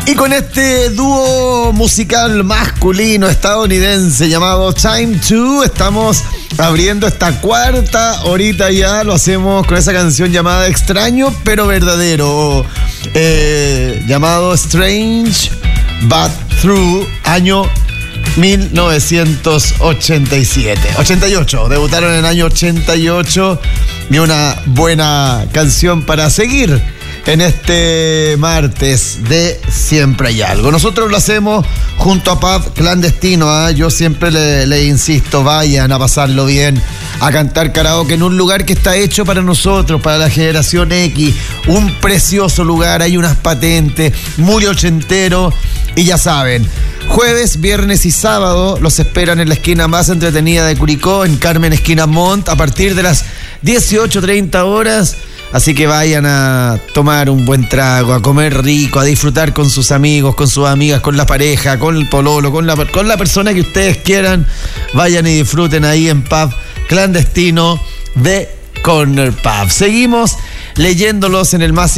Y con este dúo musical masculino estadounidense llamado Time 2, estamos abriendo esta cuarta horita ya. Lo hacemos con esa canción llamada Extraño pero Verdadero, llamado Strange But True, año 1988. Debutaron en el año 88 y una buena canción para seguir en este martes de Siempre Hay Algo. Nosotros lo hacemos junto a Pub Clandestino, ¿eh? Yo siempre le insisto, vayan a pasarlo bien, a cantar karaoke en un lugar que está hecho para nosotros, para la generación X. Un precioso lugar, hay unas patentes, muy ochentero. Y ya saben, jueves, viernes y sábado los esperan en la esquina más entretenida de Curicó, en Carmen esquina Montt, a partir de las 18:30 horas. Así que vayan a tomar un buen trago, a comer rico, a disfrutar con sus amigos, con sus amigas, con la pareja, con el pololo, con la persona que ustedes quieran. Vayan y disfruten ahí en Pub Clandestino de Corner Pub. Seguimos leyéndolos en el más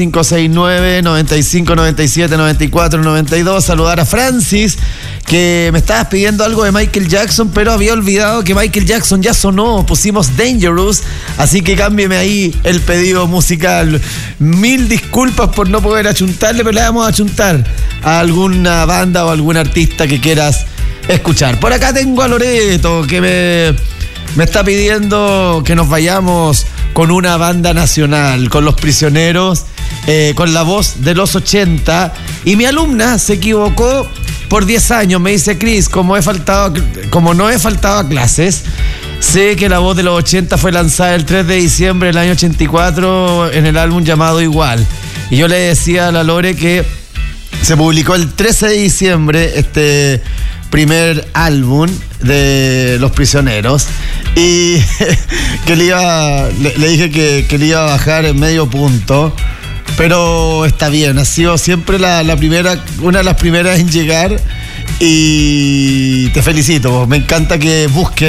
569-95-97-94-92. Saludar a Francis, que me estabas pidiendo algo de Michael Jackson, pero había olvidado que Michael Jackson ya sonó. Pusimos Dangerous, así que cámbieme ahí el pedido musical. Mil disculpas por no poder achuntarle, pero le vamos a achuntar a alguna banda o algún artista que quieras escuchar. Por acá tengo a Loreto, que me está pidiendo que nos vayamos con una banda nacional, con Los Prisioneros, con la voz de los 80. Y mi alumna se equivocó por 10 años. Me dice: Cris, como no he faltado a clases, sé que la voz de los 80 fue lanzada el 3 de diciembre del año 84 en el álbum llamado Igual. Y yo le decía a la Lore que se publicó el 13 de diciembre este primer álbum de Los Prisioneros, y que le dije que le iba a bajar en medio punto, pero está bien, ha sido siempre la primera, una de las primeras en llegar, y te felicito, me encanta que busques